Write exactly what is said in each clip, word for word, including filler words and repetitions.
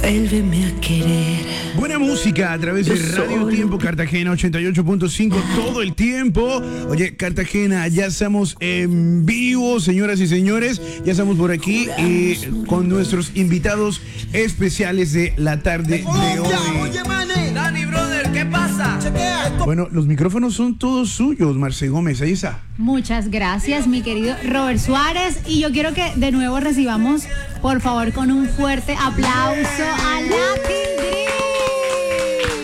Vuélveme a querer. Buena música a través de Radio Tiempo Cartagena ochenta y ocho punto cinco todo el tiempo. Oye, Cartagena, ya estamos en vivo, señoras y señores. Ya estamos por aquí y con nuestros invitados especiales de la tarde de hoy. Oye, mané. Dani, brother, ¿qué pasa? Chequea esto. Bueno, los micrófonos son todos suyos, Marce Gómez, ahí está. Muchas gracias, mi querido Robert Suárez. Y yo quiero que de nuevo recibamos, por favor, con un fuerte aplauso a Latin Dream.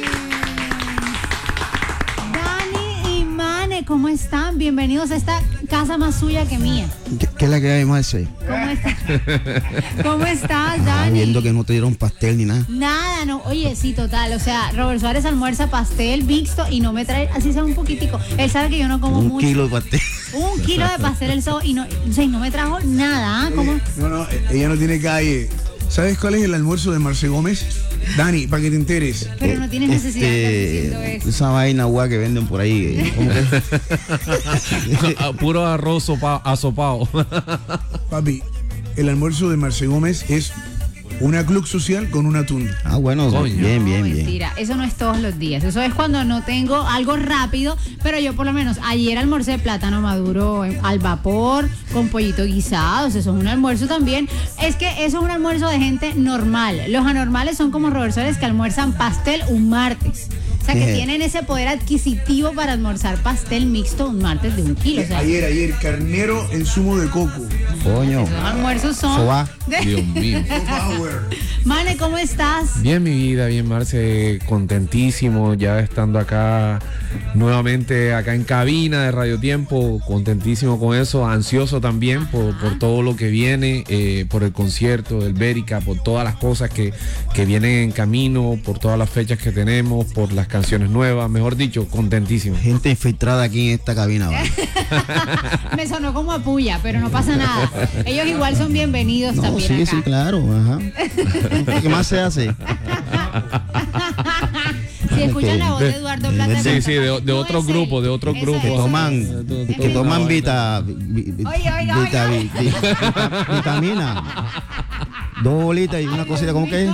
Dani y Mane, ¿cómo están? Bienvenidos a esta casa más suya que mía. ¿Qué, qué es la que hay más ese? ¿Cómo estás? ¿Cómo estás, Dani? Ah, viendo que no te dieron pastel ni nada. Nada, no. Oye, sí, total. O sea, Robert Suárez almuerza pastel mixto y no me trae, así sea un poquitico. Él sabe que yo no como Un mucho. kilo de pastel. Un kilo de pastel el sábado y no, o sea, y no me trajo nada. ¿Ah? ¿Cómo? No, no, ella no tiene calle. ¿Sabes cuál es el almuerzo de Marce Gómez? Dani, para que te enteres. Pero no tienes necesidad de estar diciendo Este, eso. esa vaina guá que venden por ahí. ¿Cómo que? Puro arroz sopa, asopado. Papi, el almuerzo de Marce Gómez es una club social con un atún. Ah, bueno, Coño. bien, bien, No, bien. mentira, eso no es todos los días. Eso es cuando no tengo algo rápido, pero yo por lo menos ayer almorcé plátano maduro al vapor con pollito guisado. O sea, eso es un almuerzo también. Es que eso es un almuerzo de gente normal. Los anormales son como Robert Suárez que almuerzan pastel un martes. O sea, que ¿Qué? tienen ese poder adquisitivo para almorzar pastel mixto un martes de un kilo. O sea, Ayer, ayer, carnero en zumo de coco. Coño. los almuerzos son... Eso va. Dios mío. Power. Mane, ¿cómo estás? Bien, mi vida, bien, Marce, contentísimo ya estando acá nuevamente acá en cabina de Radio Tiempo, contentísimo con eso, ansioso también por, por todo lo que viene, eh, por el concierto del Bérica, por todas las cosas que, que vienen en camino, por todas las fechas que tenemos, por las canciones nuevas, mejor dicho, contentísimo. Gente infiltrada aquí en esta cabina. ¿Vale? Me sonó como a puya, pero no pasa nada. Ellos igual son bienvenidos No, también sí, acá. sí, claro. Ajá. ¿Qué más se hace? Si escuchan la voz de Eduardo Plata. Sí, sí, de, de otro grupo, de otro Eso grupo. Que es. toman, que toman vita, vi- vi- Oiga, oiga, vita- oiga. vi- vi- vitamina. Dos bolitas y una cosita, ¿cómo que es?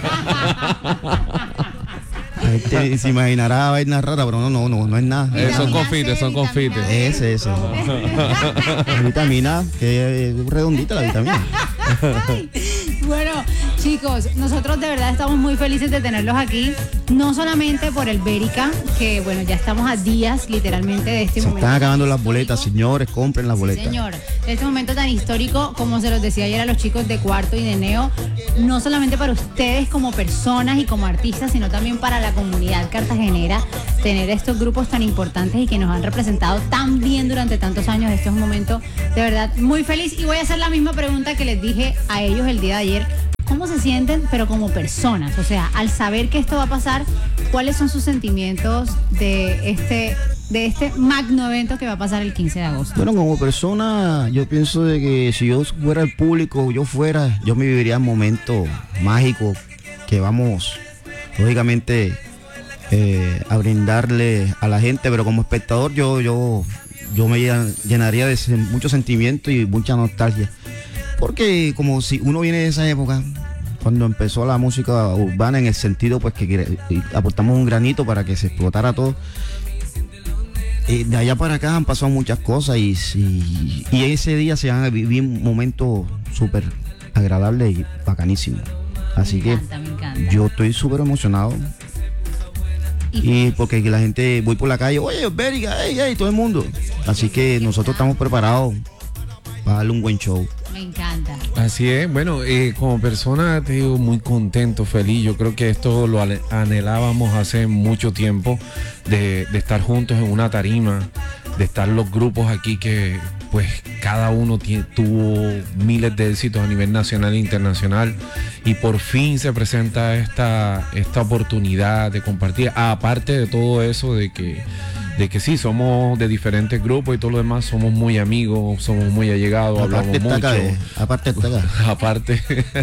La gente se imaginará vaina rara, pero no, no, no, no es nada. Eh, son Vitamina confites, C, son vitamina confites. D. Ese, ese. La vitamina, que es redondita la vitamina. Ay, bueno, chicos, nosotros de verdad estamos muy felices de tenerlos aquí, no solamente por el Bérica, que bueno, ya estamos a días literalmente de este Se momento. están acabando las boletas, señores, compren las Sí, boletas. señor, de este momento tan histórico, como se los decía ayer a los chicos de Cuarto y de Neo, no solamente para ustedes como personas y como artistas, sino también para la comunidad cartagenera, tener estos grupos tan importantes y que nos han representado tan bien durante tantos años. Esto es un momento de verdad muy feliz y voy a hacer la misma pregunta que les dije a ellos el día de ayer. ¿Cómo se sienten, pero como personas? O sea, al saber que esto va a pasar, ¿cuáles son sus sentimientos de este, de este magno evento que va a pasar el quince de agosto? Bueno, como persona, yo pienso de que si yo fuera el público, yo fuera, yo me viviría un momento mágico que vamos, lógicamente, eh, a brindarle a la gente, pero como espectador yo, yo, yo me llenaría de sen- mucho sentimiento y mucha nostalgia. Porque como si uno viene de esa época, cuando empezó la música urbana en el sentido pues que quiere- y aportamos un granito para que se explotara todo. Eh, de allá para acá han pasado muchas cosas y, y, y ese día se van a vivir momentos súper agradables y bacanísimos. Así Me encanta, me que encanta. yo estoy súper emocionado. Y porque la gente, voy por la calle, oye, Bérica, hey, hey, todo el mundo. Así que nosotros estamos preparados para darle un buen show. Me encanta. Así es, bueno, eh, como persona te digo muy contento, feliz. Yo creo que esto lo ale- anhelábamos hace mucho tiempo, de, de estar juntos en una tarima, de estar los grupos aquí que pues cada uno tie- tuvo miles de éxitos a nivel nacional e internacional y por fin se presenta esta, esta oportunidad de compartir, aparte de todo eso de que de que sí, somos de diferentes grupos y todo lo demás, somos muy amigos, somos muy allegados, hablamos Aparte está mucho. acá, eh, aparte está acá. Aparte,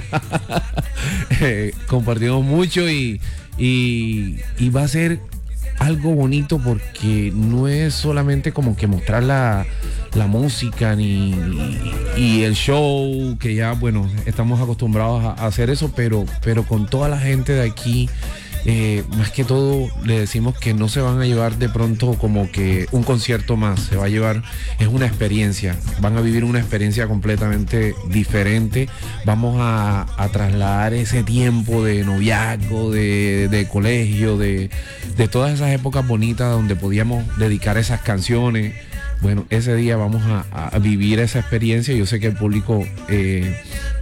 eh, compartimos mucho y, y, y va a ser algo bonito porque no es solamente como que mostrar la, la música ni y el show, que ya, bueno, estamos acostumbrados a, a hacer eso, pero, pero con toda la gente de aquí, eh, más que todo le decimos que no se van a llevar de pronto como que un concierto más, se va a llevar, es una experiencia, van a vivir una experiencia completamente diferente, vamos a, a trasladar ese tiempo de noviazgo, de, de colegio, de, de todas esas épocas bonitas donde podíamos dedicar esas canciones. Bueno, ese día vamos a, a vivir esa experiencia. Yo sé que el público eh,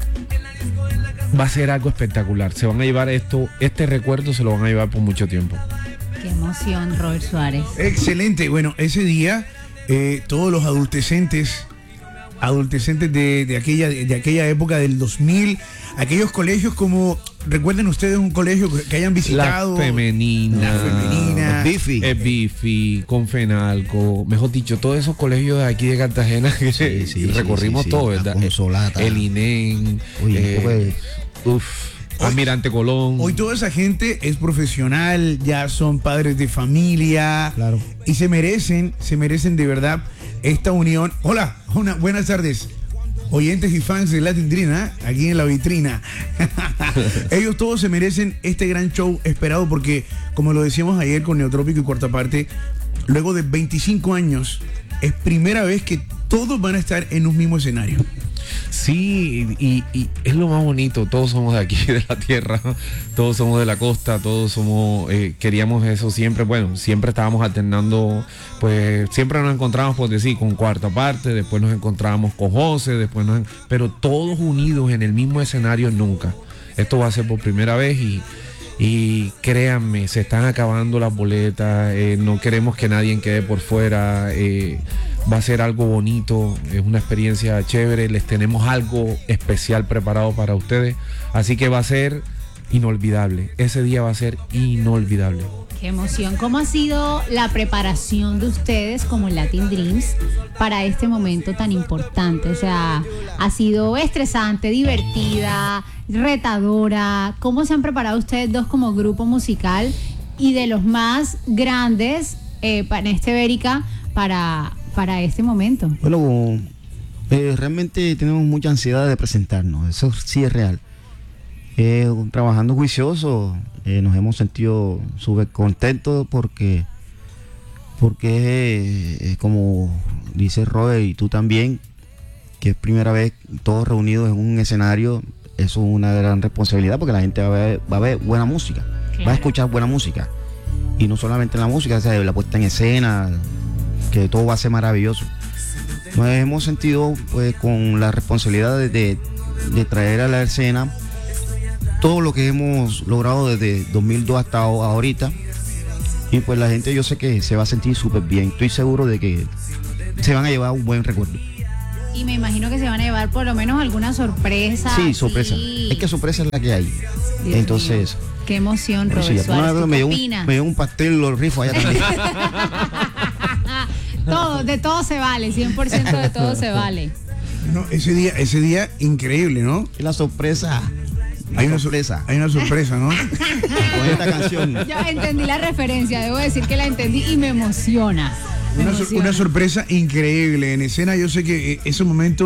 va a ser algo espectacular. Se van a llevar esto, este recuerdo se lo van a llevar por mucho tiempo. Qué emoción, Robert Suárez. Excelente. Bueno, ese día eh, todos los adolescentes, adolescentes de, de, aquella, de aquella época del dos mil, aquellos colegios como, recuerden ustedes un colegio que hayan visitado. La Femenina. La Femenina. Bifi. El Bifi, Confenalco, mejor dicho, todos esos colegios de aquí de Cartagena que Sí, sí, recorrimos sí, sí, todo, sí. ¿verdad? La Consolata. El INEN, Oye, eh, pues, uf, Almirante Colón. Hoy toda esa gente es profesional, ya son padres de familia. Claro. Y se merecen, se merecen de verdad esta unión. Hola, una, buenas tardes. Oyentes y fans de Latin Dream, ¿eh? Aquí en la vitrina. Ellos todos se merecen este gran show esperado porque, como lo decíamos ayer con Neotrópico y Cuarta Parte, luego de veinticinco años, es primera vez que todos van a estar en un mismo escenario. Sí, y, y es lo más bonito, todos somos de aquí, de la tierra, todos somos de la costa, todos somos, eh, queríamos eso siempre, bueno, siempre estábamos alternando, pues siempre nos encontramos, por decir, con Cuarta Parte, después nos encontrábamos con José, después nos, pero todos unidos en el mismo escenario nunca. Esto va a ser por primera vez y, y créanme, se están acabando las boletas, eh, no queremos que nadie quede por fuera, eh, va a ser algo bonito, es una experiencia chévere, les tenemos algo especial preparado para ustedes, así que va a ser inolvidable, ese día va a ser inolvidable. Qué emoción. ¿Cómo ha sido la preparación de ustedes como Latin Dreams para este momento tan importante? O sea, ha sido estresante, divertida, retadora. ¿Cómo se han preparado ustedes dos como grupo musical y de los más grandes eh, en este Bérica para, para este momento? Bueno, eh, realmente tenemos mucha ansiedad de presentarnos, eso sí es real. Eh, trabajando juicioso, eh, nos hemos sentido súper contentos porque, porque eh, como dice Robert y tú también, que es primera vez todos reunidos en un escenario, eso es una gran responsabilidad porque la gente va a ver, va a ver buena música, Claro. va a escuchar buena música. Y no solamente la música, o sea, la puesta en escena, que todo va a ser maravilloso. Nos hemos sentido pues con la responsabilidad de, de, de traer a la escena todo lo que hemos logrado desde dos mil dos hasta ahorita, y pues la gente yo sé que se va a sentir súper bien, estoy seguro de que se van a llevar un buen recuerdo. Y me imagino que se van a llevar por lo menos alguna sorpresa. Sí, sorpresa, sí. es que sorpresa es la que hay. Dios Entonces mío. Qué emoción, bueno, Robert sí, Suárez. me, ¿Tú me qué dio un, opinas? me dio un pastel, lo rifo allá también. Todo, de todo se vale, cien por ciento de todo se vale. No, ese día, ese día increíble, ¿no? Y la sorpresa, Hay una sorpresa sorpresa. Hay una sorpresa, ¿no? con esta canción. Yo entendí la referencia, debo decir que la entendí y me emociona. Me Una, sor- emociona. una sorpresa increíble en escena. Yo sé que eh, esos momentos